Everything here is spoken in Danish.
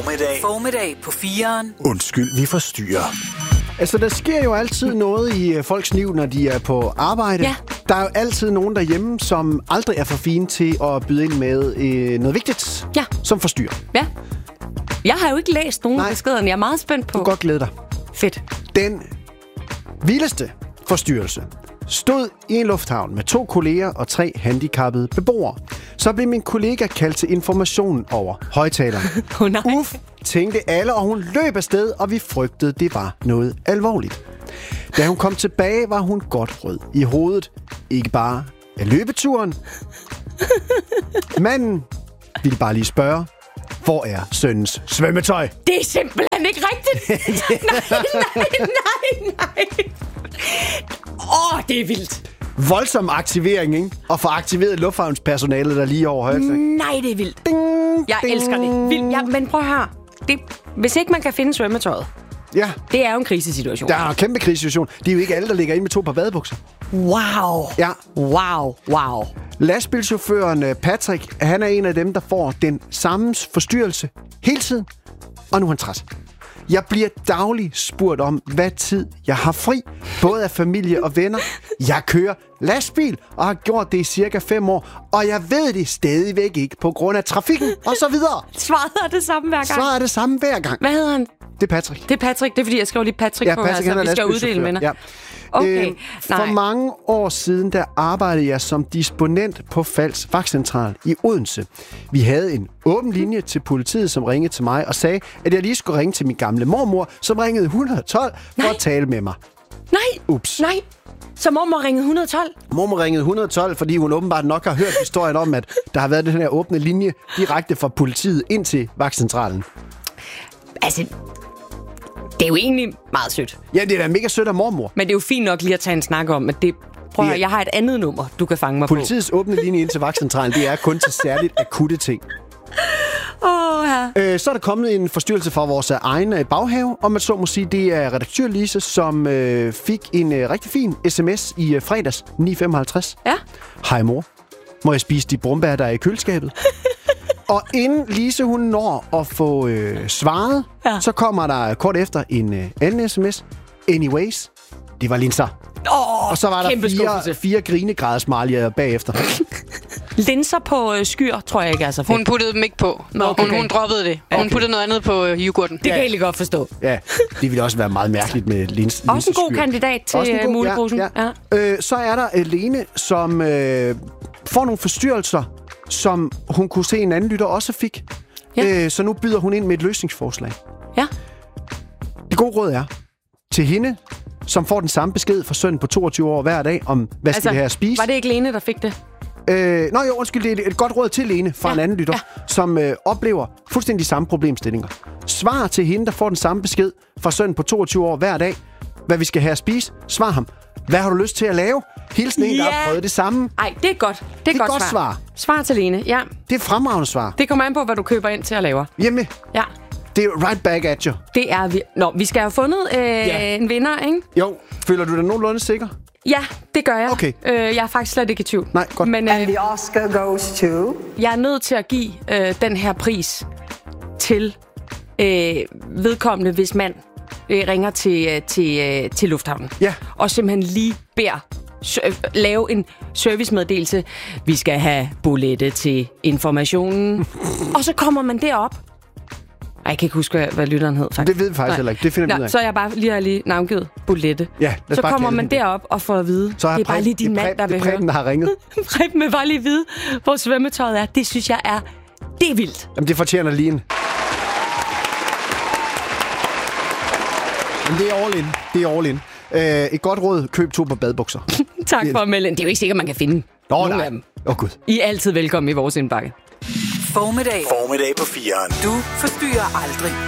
Formiddag på 4'eren. Undskyld, vi forstyrrer. Altså, der sker jo altid noget i folks liv, når de er på arbejde. Ja. Der er jo altid nogen derhjemme, som aldrig er for fine til at byde ind med noget vigtigt, Ja. som forstyrrer. Ja. Jeg har jo ikke læst nogen af beskederne. Jeg er meget spændt på. Du kan godt glæde dig. Fedt. Den vildeste forstyrrelse stod i en lufthavn med 2 kolleger og 3 handicappede beboere. Så blev min kollega kaldt til information over højtaleren. Nej. Uff, tænkte alle, og hun løb afsted, og vi frygtede, det var noget alvorligt. Da hun kom tilbage, var hun godt rød i hovedet. Ikke bare af løbeturen. Manden ville bare lige spørge, hvor er sønnens svømmetøj? Det er simpelthen ikke rigtigt. Nej. Det er vildt. Voldsom aktivering, ikke? Og få aktiveret lufthavnspersonalet, der lige over højtaleren. Nej, det er vildt. Ding, Jeg elsker det. Vildt. Ja, men prøv at høre. Hvis ikke man kan finde svømmetøjet, Ja, det er jo en krisesituation. der er en kæmpe krisesituation. Det er jo ikke alle, der ligger inde med 2 par badebukser. Wow. Ja. Wow. Lastbilchaufføren Patrick, han er en af dem, der får den samme forstyrrelse hele tiden. Og nu er han træt. Jeg bliver dagligt spurgt om, hvad tid jeg har fri, både af familie og venner. Jeg kører lastbil og har gjort det i cirka 5 år, og jeg ved det stadigvæk ikke på grund af trafikken og så videre. Svaret er det samme hver gang. Så er det samme hver gang. Hvad hedder han? Det er Patrick. Det er Patrick. Det er fordi, jeg skrev lige Patrick på Patrick, her, så vi skal uddele med dig. Ja. Okay, For mange år siden, der arbejdede jeg som disponent på Falds Vagtcentral i Odense. Vi havde en åben linje til politiet, som ringede til mig og sagde, at jeg lige skulle ringe til min gamle mormor, som ringede 112 for at tale med mig. Ups. Nej. Så mormor ringede 112? Mormor ringede 112, fordi hun åbenbart nok har hørt historien om, at der har været den her åbne linje direkte fra politiet ind til Vagtcentralen. Altså, det er jo egentlig meget sødt. Ja, det er da mega sødt af mormor. Men det er jo fint nok lige at tage en snak om, at det... Prøv at høre, jeg har et andet nummer, du kan fange mig på. Politiets åbne linje ind til Vagtcentralen, det er kun til særligt akutte ting. Ja. Så er der kommet en forstyrrelse fra vores egen baghave, og man så må sige, det er redaktør Lise, som fik en rigtig fin sms i fredags 9:55. Ja. Hej mor, må jeg spise de brumbær, der er i køleskabet? Og inden Lise hun når at få svaret, så kommer der kort efter en anden sms. Anyways, det var linser. Og så var der 4 grinegrædesmalier bagefter. Linser på skyer, tror jeg ikke er så fedt. Hun puttede dem ikke på. Okay. Hun droppede det. Okay. Hun puttede noget andet på yoghurten. Det kan jeg egentlig godt forstå. Ja, det ville også være meget mærkeligt med linseskyr. Også en god kandidat til muleposen. Ja. Så er der Lene, som får nogle forstyrrelser, som hun kunne se en anden lytter også fik. Ja. Så nu byder hun ind med et løsningsforslag. Ja. Det gode råd er til hende, som får den samme besked fra sønnen på 22 år hver dag, om hvad skal vi have at spise. Var det ikke Lene, der fik det? Det er et godt råd til Lene fra en anden lytter, som oplever fuldstændig samme problemstillinger. Svar til hende, der får den samme besked fra sønnen på 22 år hver dag, hvad vi skal have at spise. Svar ham. Hvad har du lyst til at lave? Hilsen en, der har prøvet det samme. Nej, det er godt. Det er godt svar. Svar til Lene, ja. Det er et fremragende svar. Det kommer an på, hvad du køber ind til at lave. Hjemme. Ja. Det er right back at you. Det er vi. Nå, vi skal have fundet en vinder, ikke? Jo. Føler du dig nogenlunde sikker? Ja, det gør jeg. Okay. Jeg er faktisk slet ikke i tvivl. Nej, godt. Men, And the Oscar goes to... Jeg er nødt til at give den her pris til vedkommende, hvis man ringer til lufthavnen. Ja. Og simpelthen lige beder lave en servicemeddelelse. Vi skal have bolette til informationen. Og så kommer man derop. Jeg kan ikke huske, hvad lytteren hed, faktisk. Det ved vi faktisk heller ikke. Det finder vi ud af. Så er jeg bare lige navngivet bolette. Ja, så kommer man derop og får at vide. Så det er bare lige din mand, der vil høre. Preben, der har ringet. Preben vil bare lige vide, hvor svømmetøjet er. Det synes jeg er... Det er vildt. Jamen, det fortjener lige en. Men det er all in. Det er all in. Et godt råd. Køb 2 par badebukser. Tak for at melde ind. Det er jo ikke sikkert, man kan finde nogen af dem. Gud. I er altid velkommen i vores indbakke. Formiddag på 4'eren. Du forstyrrer aldrig.